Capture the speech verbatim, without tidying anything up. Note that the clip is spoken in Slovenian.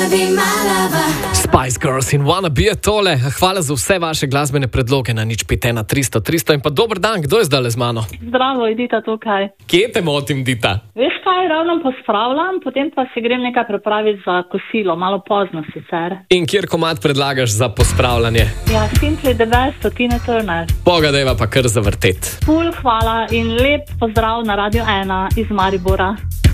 Spice Girls in Wanna Be tole. Hvala za vse vaše glasbene predloge na nič pet ena tristo tristo. In pa dober dan, kdo je zdaj z mano? Zdravo, Edita tukaj. Kje te motim, Dita? Veš kaj, ravno pospravljam, potem pa si grem nekaj pripraviti za kosilo, malo pozno sicer. In kjer komad predlagaš za pospravljanje? Ja, Simply the Best od Tina Turner. Pogadeva pa kar zavrtet. Ful, hvala in lep pozdrav na Radio ena iz Maribora.